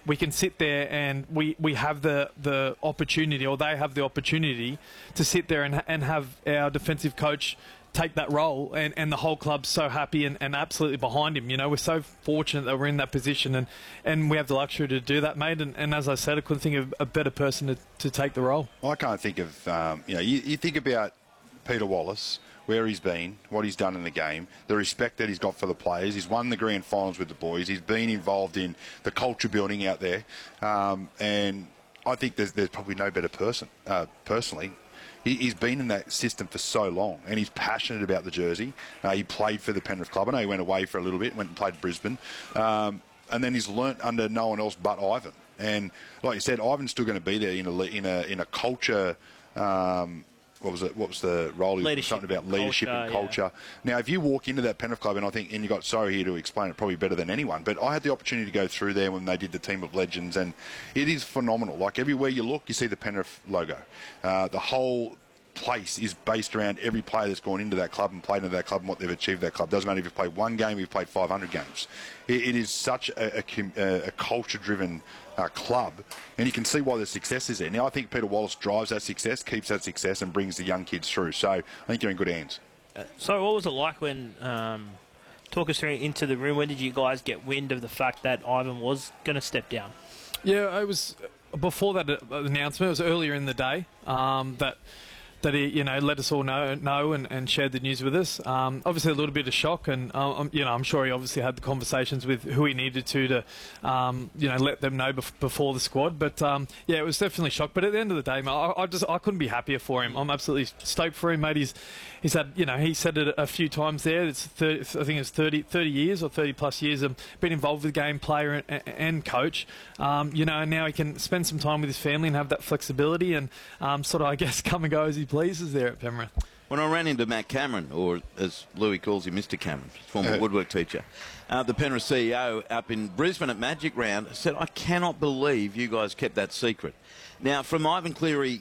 we can sit there and we have the opportunity, or they have the opportunity to sit there and have our defensive coach take that role, and the whole club's so happy and absolutely behind him. You know, we're so fortunate that we're in that position, and we have the luxury to do that, mate. And as I said, I couldn't think of a better person to take the role. Well, I can't think of, you think about Peter Wallace, where he's been, what he's done in the game, the respect that he's got for the players. He's won the grand finals with the boys. He's been involved in the culture building out there. And I think there's probably no better person, personally. He's been in that system for so long, and he's passionate about the jersey. He played for the Penrith club. I know he went away for a little bit, went and played Brisbane. And then he's learnt under no one else but Ivan. And like you said, Ivan's still going to be there in a culture. What was the role? Leadership. Something about leadership and culture. Yeah. Now, if you walk into that Penrith club, and you got Sorry here to explain it probably better than anyone, but I had the opportunity to go through there when they did the Team of Legends, and it is phenomenal. Like, everywhere you look, you see the Penrith logo. The whole place is based around every player that's gone into that club and played into that club and what they've achieved that club. Doesn't matter if you've played one game, you've played 500 games. It is such a culture-driven club, and you can see why the success is there. Now, I think Peter Wallace drives that success, keeps that success, and brings the young kids through. So I think you're in good hands. So what was it like when, talk us through into the room, when did you guys get wind of the fact that Ivan was going to step down? Yeah, it was before that announcement. It was earlier in the day that he, let us all know and shared the news with us. Obviously, a little bit of shock, and I'm sure he obviously had the conversations with who he needed to let them know before the squad. But it was definitely shock. But at the end of the day, mate, I couldn't be happier for him. I'm absolutely stoked for him, mate. He's had, he said it a few times there. It's 30 years or 30 plus years of being involved with the game, player and coach. And now he can spend some time with his family and have that flexibility and sort of, I guess, come and go as he pleases there at Penrith. When I ran into Matt Cameron, or as Louis calls him, Mr. Cameron, former woodwork teacher, the Penrith CEO up in Brisbane at Magic Round, said, I cannot believe you guys kept that secret. Now, from Ivan Cleary